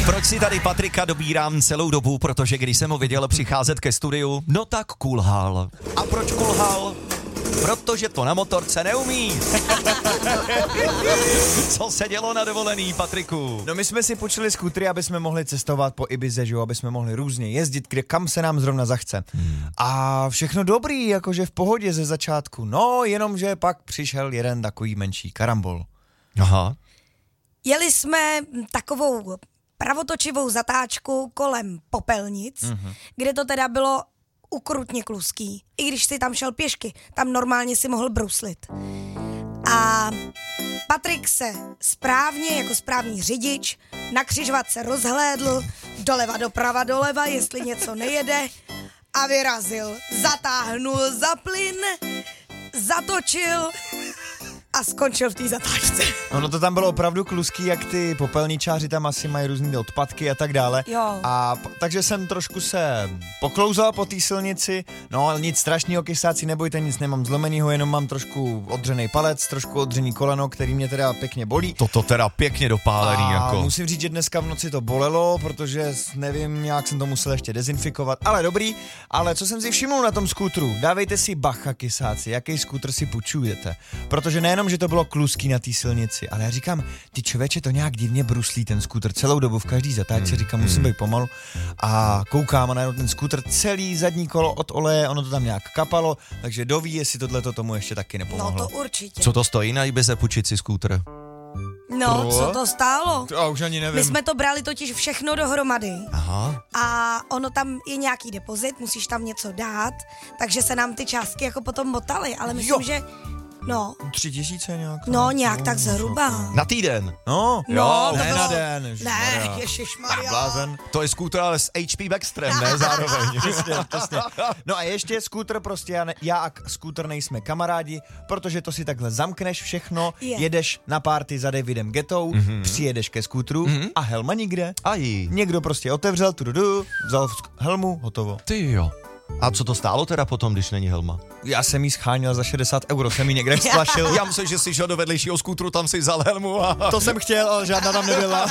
Proč si tady Patrika dobírám celou dobu? Protože když jsem ho viděl přicházet ke studiu, no tak kulhal. A proč kulhal? Protože to na motorce neumí. Co se dělo na dovolený, Patriku? No my jsme si půjčili skútry, aby jsme mohli cestovat po Ibize, že jo, aby jsme mohli různě jezdit, kde kam se nám zrovna zachce. A všechno dobrý, jakože v pohodě ze začátku. No, jenomže pak přišel jeden takový menší karambol. Aha. Jeli jsme takovou pravotočivou zatáčku kolem Popelnic, kde to teda bylo ukrutně kluský. I když si tam šel pěšky, tam normálně si mohl bruslit. A Patrik se správně, jako správný řidič, na křižovatce rozhlédl, doleva doprava doleva, jestli něco nejede, a vyrazil. Zatáhnul za plyn, zatočil a skončil v té zatáčce. Ono to tam bylo opravdu kluský, jak ty popelničáři tam asi mají různý odpadky a tak dále. Jo. Takže jsem trošku se poklouzal po té silnici, no ale nic strašného, kysáci, nebojte, nic nemám zlomenýho, jenom mám trošku odřený palec, trošku odřený koleno, který mě teda pěkně bolí. Toto teda pěkně dopálený A jako. musím říct, že dneska v noci to bolelo, protože nevím, nějak jsem to musel ještě dezinfikovat, ale dobrý. Ale co jsem si všiml na tom skútru, dávejte si bacha, kysáci, jaký skútr si půjčujete, protože nejenom, že to bylo kluský na té silnici, ale já říkám, ty člověče, to nějak divně bruslí ten skútr celou dobu v každý zatáčce, říkám, musím být pomalu a koukám a najednou ten skútr celý zadní kolo od oleje, ono to tam nějak kapalo, takže doví, jestli tohleto tomu ještě taky nepomohlo. No to určitě. Co to stojí na Ibize půjčit si skútr? No, co to stálo? Já už ani nevím. My jsme to brali totiž všechno dohromady. Aha. A ono tam je nějaký depozit, musíš tam něco dát, takže se nám ty částky jako potom motaly, ale myslím, že... No, 3000 nějak? no nějak tak zhruba. Na týden. No, No, to ne bylo- na den. Ne, ježišmarja. Blázen. To je skútr ale s HP Baxtrem, ne zároveň. Přesně. No a ještě skútr prostě, já a skútr nejsme kamarádi, protože to si takhle zamkneš všechno, jedeš na party za Davidem Gettou, přijedeš ke skútru a helma nikde. Ají. Někdo prostě otevřel, vzal helmu, hotovo. Ty jo. A co to stálo teda potom, když není helma? Já jsem jí scháněl za 60 €, jsem jí někde splašil. Já myslím, že si šel do vedlejšího skútru, tam si vzal helmu a... To jsem chtěl, ale žádná tam nebyla.